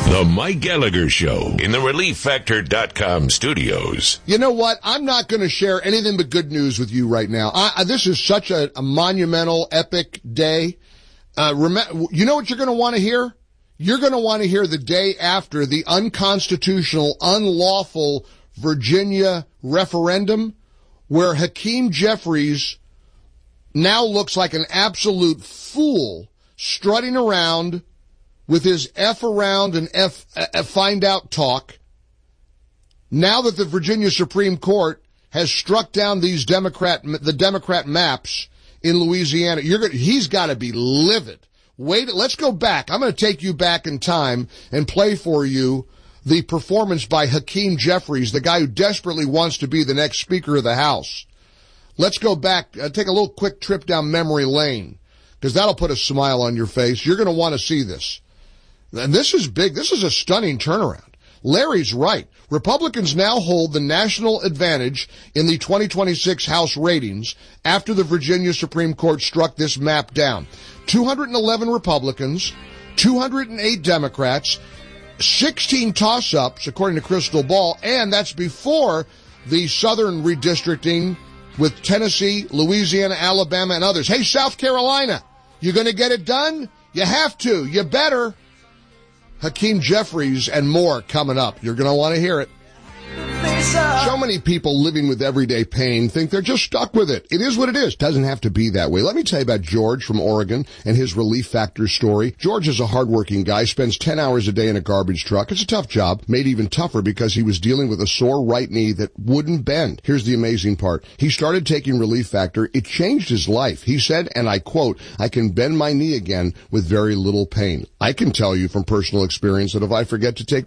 The Mike Gallagher Show in the ReliefFactor.com studios. You know what? I'm not going to share anything but good news with you right now. This is such a monumental, epic day. You know what you're going to want to hear? You're going to want to hear the day after the unconstitutional, unlawful Virginia referendum, where Hakeem Jeffries now looks like an absolute fool, strutting around with his F around and find out talk. Now that the Virginia Supreme Court has struck down the Democrat maps in Louisiana, he's got to be livid. Wait, let's go back. I'm going to take you back in time and play for you the performance by Hakeem Jeffries, the guy who desperately wants to be the next Speaker of the House. Let's go back, take a little quick trip down memory lane, because that'll put a smile on your face. You're going to want to see this. And this is big. This is a stunning turnaround. Larry's right. Republicans now hold the national advantage in the 2026 House ratings after the Virginia Supreme Court struck this map down. 211 Republicans, 208 Democrats, 16 toss-ups, according to Crystal Ball, and that's before the southern redistricting with Tennessee, Louisiana, Alabama, and others. Hey, South Carolina, you going to get it done? You have to. You better. Hakeem Jeffries and more coming up. You're going to want to hear it. So many people living with everyday pain think they're just stuck with it. It is what it is. Doesn't have to be that way. Let me tell you about George from Oregon and his Relief Factor story. George is a hardworking guy, spends 10 hours a day in a garbage truck. It's a tough job, made even tougher because he was dealing with a sore right knee that wouldn't bend. Here's the amazing part. He started taking Relief Factor. It changed his life. He said, and I quote, "I can bend my knee again with very little pain." I can tell you from personal experience that if I forget to take